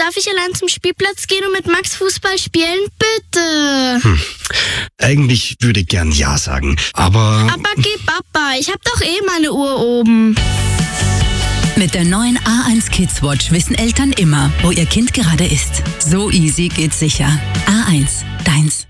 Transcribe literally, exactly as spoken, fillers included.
darf ich allein zum Spielplatz gehen und mit Max Fußball spielen? Bitte. Hm. Eigentlich würde ich gern Ja sagen, aber... Aber geh Papa, ich hab doch eh meine Uhr oben. Mit der neuen A eins Kids Watch wissen Eltern immer, wo ihr Kind gerade ist. So easy geht's sicher. A eins, deins.